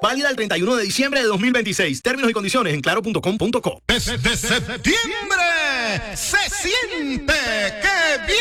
Válida el 31 de diciembre de 2026. Términos y condiciones en claro.com.co. Desde septiembre se siente que